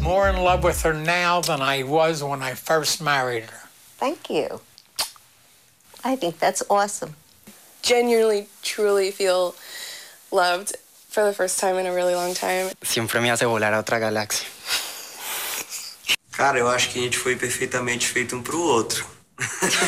more in love with her now than I was when I first married her. Thank you. I think that's awesome. Genuinely, truly feel loved for the first time in a really long time. Siempre me hace volar a otra galaxia. Cara, eu acho que a gente foi perfeitamente feito um pro outro.